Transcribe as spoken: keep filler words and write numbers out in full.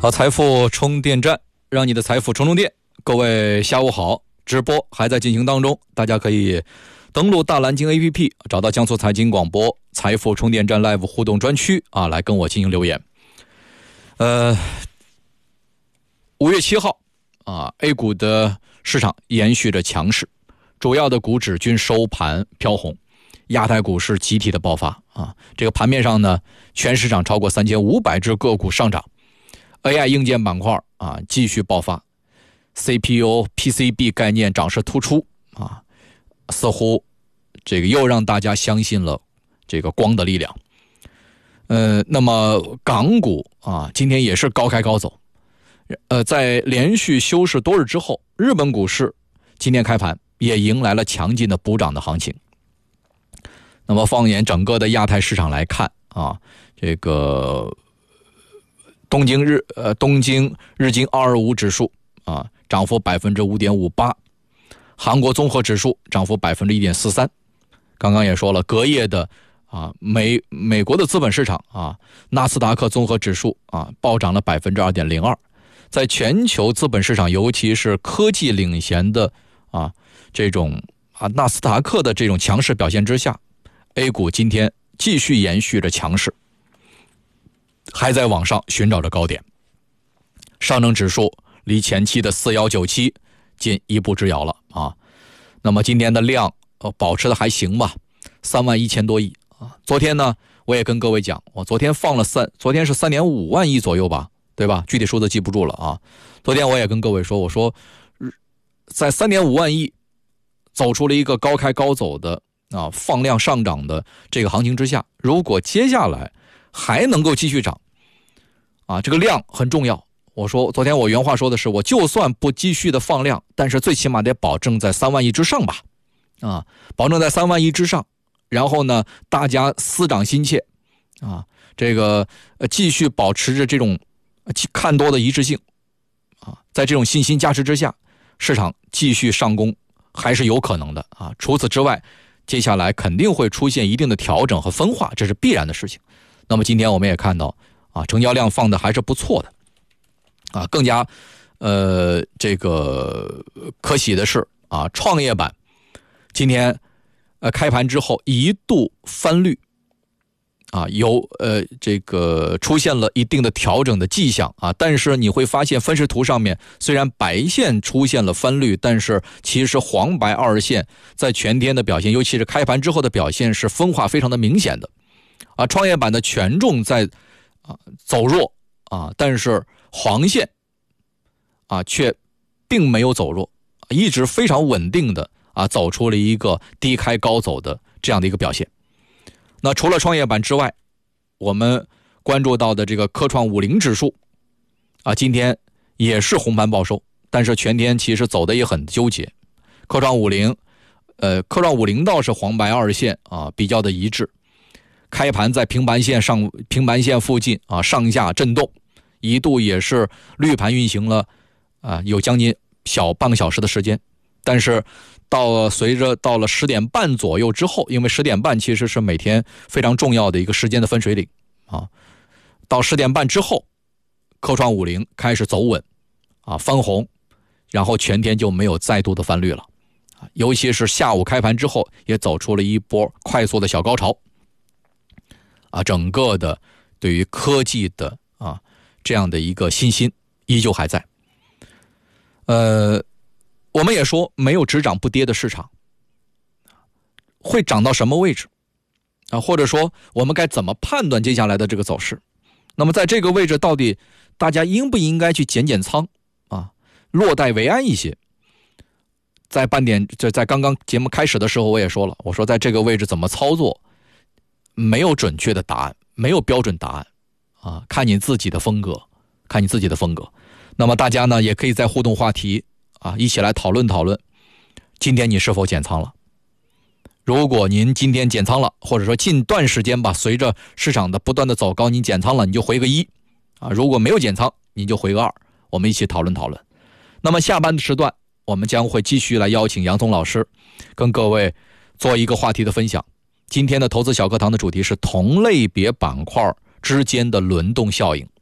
好，财富充电站，让你的财富充充电。各位下午好，直播还在进行当中，大家可以登录大蓝鲸 A P P， 找到江苏财经广播财富充电站 Live 互动专区啊，来跟我进行留言。呃，五月七号啊 ，A 股的市场延续着强势，主要的股指均收盘飘红，亚太股市集体的爆发啊。这个盘面上呢，全市场超过三千五百只个股上涨。A I 硬件板块啊继续爆发 ，C P U、P C B 概念涨势突出啊，似乎这个又让大家相信了这个光的力量。呃，那么港股啊今天也是高开高走，呃，在连续休市多日之后，日本股市今天开盘也迎来了强劲的补涨的行情。那么放眼整个的亚太市场来看啊，这个。东京日呃东京日经二二五指数啊涨幅百分之五点五八，韩国综合指数涨幅百分之一点四三。刚刚也说了，隔夜的啊美美国的资本市场啊，纳斯达克综合指数啊暴涨了百分之二点零二。在全球资本市场，尤其是科技领先的啊这种啊纳斯达克的这种强势表现之下 ，A 股今天继续延续着强势。还在往上寻找着高点，上证指数离前期的四一九七仅一步之遥了啊。那么今天的量呃保持的还行吧，三万一千多亿啊。昨天呢，我也跟各位讲，我昨天放了三，昨天是三点五万亿左右吧，对吧？具体数字记不住了啊。昨天我也跟各位说，我说在三点五万亿走出了一个高开高走的啊放量上涨的这个行情之下，如果接下来还能够继续涨，啊，这个量很重要。我说昨天我原话说的是，我就算不继续的放量，但是最起码得保证在三万亿之上吧，啊，保证在三万亿之上，然后呢，大家思涨心切，啊，这个呃继续保持着这种看多的一致性，啊，在这种信心加持之下，市场继续上攻还是有可能的啊。除此之外，接下来肯定会出现一定的调整和分化，这是必然的事情。那么今天我们也看到啊，成交量放的还是不错的啊，更加呃这个可喜的是啊，创业板今天呃开盘之后一度翻绿啊，有呃这个出现了一定的调整的迹象啊，但是你会发现分时图上面虽然白线出现了翻绿，但是其实黄白二线在全天的表现，尤其是开盘之后的表现是分化非常的明显的。啊，创业板的权重在啊走弱啊，但是黄线啊却并没有走弱，一直非常稳定的啊走出了一个低开高走的这样的一个表现。那除了创业板之外，我们关注到的这个科创五零指数啊，今天也是红盘报收，但是全天其实走的也很纠结。科创五零，呃，科创五零倒是黄白二线啊比较的一致。开盘在平盘线上平盘线附近啊上下震动，一度也是绿盘运行了啊有将近小半个小时的时间，但是到随着到了十点半左右之后，因为十点半其实是每天非常重要的一个时间的分水岭啊，到十点半之后，科创五零开始走稳啊翻红，然后全天就没有再度的翻绿了啊，尤其是下午开盘之后也走出了一波快速的小高潮。啊，整个的对于科技的啊这样的一个信心依旧还在。呃，我们也说没有只涨不跌的市场，会涨到什么位置啊？或者说我们该怎么判断接下来的这个走势？那么在这个位置，到底大家应不应该去减减仓啊，落袋为安一些？在半点，就在刚刚节目开始的时候，我也说了，我说在这个位置怎么操作？没有准确的答案，没有标准答案啊，看你自己的风格，看你自己的风格。那么大家呢，也可以在互动话题啊，一起来讨论讨论，今天你是否减仓了？如果您今天减仓了，或者说近段时间吧，随着市场的不断的走高，您减仓了，你就回个一啊；如果没有减仓，你就回个二。我们一起讨论讨论。那么下半时段，我们将会继续来邀请杨聪老师，跟各位做一个话题的分享。今天的投资小课堂的主题是同类别板块之间的轮动效应。